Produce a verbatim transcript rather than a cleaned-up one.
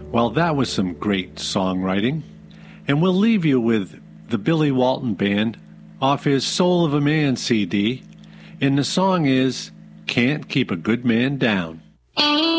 Well, that was some great songwriting. And we'll leave you with the Billy Walton Band off his Soul of a Man C D. And the song is Can't Keep a Good Man Down.